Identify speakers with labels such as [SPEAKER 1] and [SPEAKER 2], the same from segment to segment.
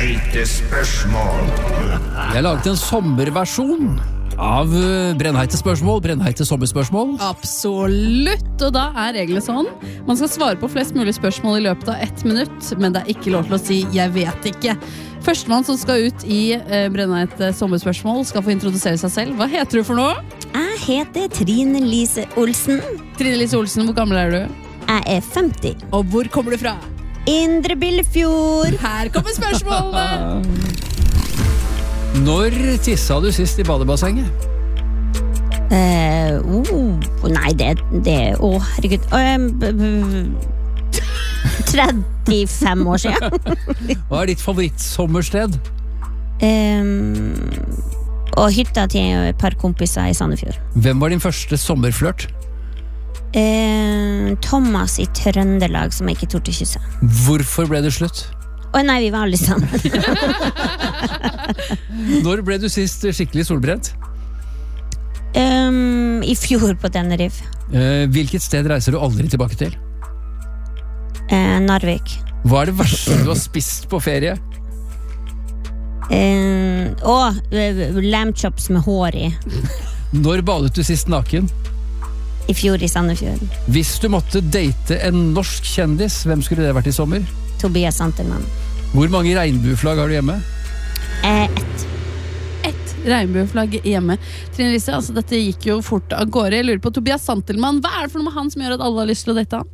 [SPEAKER 1] Brennheite spørsmål.
[SPEAKER 2] Jeg har laget en sommerversjon av brennheite spørsmål, brennheite sommerspørsmål.
[SPEAKER 3] Absolutt, og da reglene sånn. Man skal svare på flest mulig spørsmål i løpet av 1 minutt, men det ikke lov til å si «jeg vet ikke». Førstemann som skal ut i brennheite sommerspørsmål skal få introdusere seg selv. Hva heter du for noe?
[SPEAKER 4] Jeg heter Trine Lise Olsen.
[SPEAKER 3] Trine Lise Olsen, hvor gammel du?
[SPEAKER 4] Jeg 50.
[SPEAKER 3] Og hvor kommer du fra?
[SPEAKER 4] Indre Billefjord.
[SPEAKER 3] Her kommer spørsmålene!
[SPEAKER 2] Når tissa du sist i badebassenget?
[SPEAKER 4] Nei, det herregud 35 år siden.
[SPEAKER 2] Hva ditt favorittsommersted?
[SPEAKER 4] Og hytta til et par kompiser i Sandefjord.
[SPEAKER 2] Hvem var din første sommerflørt?
[SPEAKER 4] Thomas i Trøndelag som jeg ikke torde kysse.
[SPEAKER 2] Hvorfor ble det slutt?
[SPEAKER 4] Nei, vi var aldri sammen.
[SPEAKER 2] Når ble du sist skikkelig solbrent?
[SPEAKER 4] I fjor på Tenerife.
[SPEAKER 2] Hvilket sted reiser du aldri tilbake til?
[SPEAKER 4] Narvik.
[SPEAKER 2] Hva det verste du har spist på ferie?
[SPEAKER 4] Lamb chops med hår i.
[SPEAKER 2] Når badet du sist naken?
[SPEAKER 4] I fjor i Sandefjord.
[SPEAKER 2] Hvis du måtte date en norsk kjendis, hvem skulle det vært i sommer?
[SPEAKER 4] Tobias Santelmann.
[SPEAKER 2] Hvor mange regnbueflagg har du hjemme?
[SPEAKER 4] 1.
[SPEAKER 3] Et regnbueflagg hjemme. Trine Lise, altså dette gikk jo fort av gårde. Jeg lurer på Tobias Santelmann. Hva det for noe med han som gjør at alle har lyst til å date han?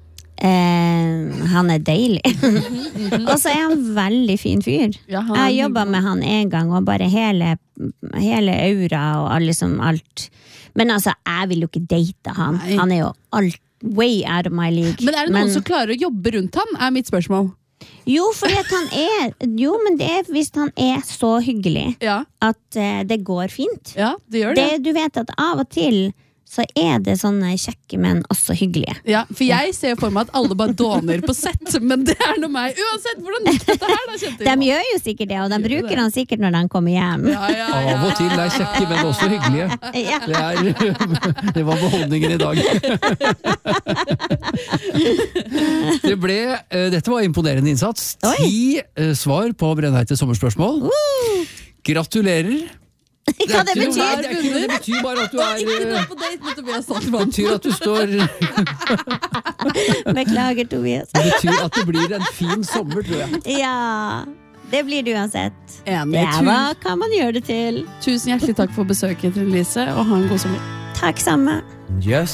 [SPEAKER 4] Han deilig. Og så han veldig fin fyr.
[SPEAKER 3] Ja,
[SPEAKER 4] jeg jobbet med han en gang, og bare hele aura og liksom alt. Men altså, jeg vil jo ikke date han.
[SPEAKER 3] Nei.
[SPEAKER 4] Han jo way out of my league.
[SPEAKER 3] Men det noen som klarer å jobbe rundt han, mitt spørsmål.
[SPEAKER 4] Jo, fordi at men det hvis han så hyggelig at det går fint.
[SPEAKER 3] Ja, det gjør det.
[SPEAKER 4] Du vet at av og til så det sånne kjekke, men også hyggelige.
[SPEAKER 3] Ja, for jeg ser for meg at alle bare dåner på sett, men det noe meg. Uansett, hvordan gikk dette her da, kjente jeg?
[SPEAKER 4] De gjør jo sikkert det, og de bruker han sikkert når de kommer hjem.
[SPEAKER 3] Ja.
[SPEAKER 2] Av og til kjekke, men også hyggelige.
[SPEAKER 4] Ja.
[SPEAKER 2] Det var beholdningen i dag. Dette var imponerende innsats. 10 svar på brennheite sommerspørsmål. Gratulerer.
[SPEAKER 4] Hva det betyr?
[SPEAKER 2] Det betyr bare at du
[SPEAKER 3] Ikke dra på date med Tobias Santelmann.
[SPEAKER 2] Det betyr at du står
[SPEAKER 4] Beklager, Tobias.
[SPEAKER 2] Det betyr at det blir en fin sommer, tror jeg.
[SPEAKER 4] Ja, det blir det uansett.
[SPEAKER 3] Enig.
[SPEAKER 4] Hva kan man gjøre det til?
[SPEAKER 3] Tusen hjertelig takk for besøket, Trine Lise, og ha en god sommer.
[SPEAKER 4] Takk samme.
[SPEAKER 1] Just